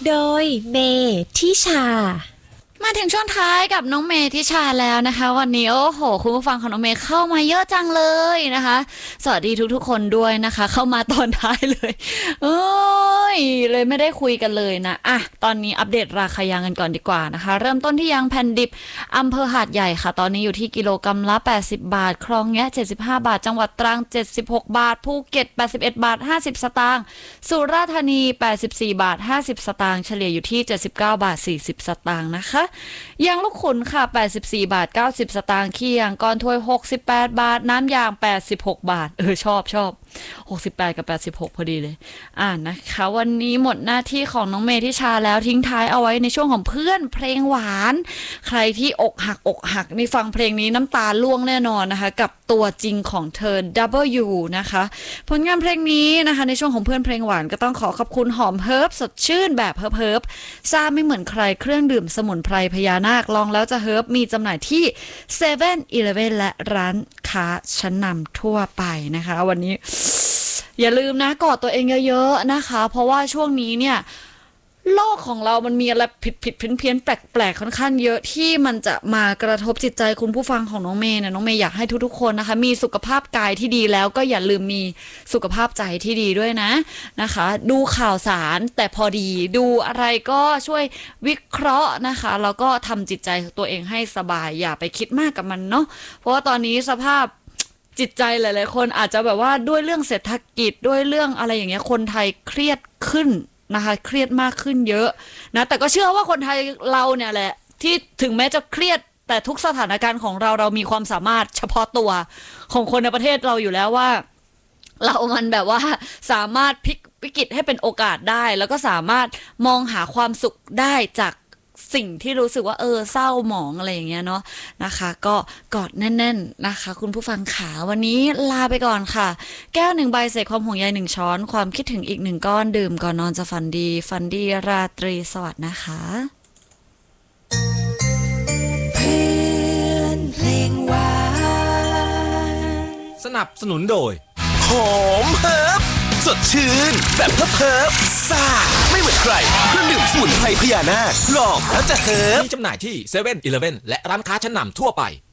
โดยเมทิชามาถึงช่วงท้ายกับน้องเมทิชาแล้วนะคะวันนี้โอ้โหคุณผู้ฟังของน้องเมเข้ามาเยอะจังเลยนะคะสวัสดีทุกๆคนด้วยนะคะเข้ามาตอนท้ายเลยโอ้ยเลยไม่ได้คุยกันเลยนะอ่ะตอนนี้อัปเดตราคายางกันก่อนดีกว่านะคะเริ่มต้นที่ยางแผ่นดิบอำเภอหาดใหญ่ค่ะตอนนี้อยู่ที่กิโลกรัมละ80 บาทคลองแงะ75 บาทจังหวัดตรัง76 บาทภูเก็ต81 บาท50 สตางค์สุราษฎร์ธานี84 บาท50 สตางค์เฉลี่ยอยู่ที่79 บาท40 สตางค์นะคะยางลูกขุนค่ะ84 บาท90 สตางค์ขี้ยางก้อนถ้วย68 บาทน้ำยาง86 บาทชอบ68กับ86พอดีเลยนะคะวันนี้หมดหน้าที่ของน้องเมทิชาแล้วทิ้งท้ายเอาไว้ในช่วงของเพื่อนเพลงหวานใครที่อกหักนี่ฟังเพลงนี้น้ำตาล่วงแน่นอนนะคะกับตัวจริงของเธอ W นะคะผลงานเพลงนี้นะคะในช่วงของเพื่อนเพลงหวานก็ต้องขอขอบคุณหอมเฮิร์บสดชื่นแบบเฮิร์บซ่าไม่เหมือนใครเครื่องดื่มสมุนไพรพญานาคลองแล้วจะเฮิร์บมีจำหน่ายที่7-Eleven และร้านค้าชั้นนำทั่วไปนะคะวันนี้อย่าลืมนะกอดตัวเองเยอะๆนะคะเพราะว่าช่วงนี้เนี่ยโลกของเรามันมีอะไรผิดเพี้ยนแปลกค่อนข้างเยอะที่มันจะมากระทบจิตใจคุณผู้ฟังของน้องเมย์เนี่ยน้องเมย์อยากให้ทุกๆคนนะคะมีสุขภาพกายที่ดีแล้วก็อย่าลืมมีสุขภาพใจที่ดีด้วยนะคะดูข่าวสารแต่พอดีดูอะไรก็ช่วยวิเคราะห์นะคะแล้วก็ทำจิตใจตัวเองให้สบายอย่าไปคิดมากกับมันเนาะเพราะว่าตอนนี้สภาพจิตใจหลายๆคนอาจจะแบบว่าด้วยเรื่องเศรษฐกิจด้วยเรื่องอะไรอย่างเงี้ยคนไทยเครียดขึ้นนะคะเครียดมากขึ้นเยอะนะแต่ก็เชื่อว่าคนไทยเราเนี่ยแหละที่ถึงแม้จะเครียดแต่ทุกสถานการณ์ของเรามีความสามารถเฉพาะตัวของคนในประเทศเราอยู่แล้วว่าเรามันแบบว่าสามารถพลิกวิกฤตให้เป็นโอกาสได้แล้วก็สามารถมองหาความสุขได้จากสิ่งที่รู้สึกว่าเศร้าหมองอะไรอย่างเงี้ยเนาะนะคะก็กอดแน่นๆนะคะคุณผู้ฟังขาวันนี้ลาไปก่อนค่ะแก้ว1 ใบเศษความห่วงใย1 ช้อนความคิดถึงอีก1 ก้อนดื่มก่อนนอนจะฝันดีราตรีสวัสดิ์นะคะเพื่อนเพลงหวานสนับสนุนโดยหอมเฮิร์บสดชื่นแบบเฮิร์บซ่าไม่เหมือนใครเครื่องดื่มสมุนไพรพญานาคลองแล้วจะเฮิร์บมีจำหน่ายที่7-Eleven และร้านค้าชั้นนำทั่วไป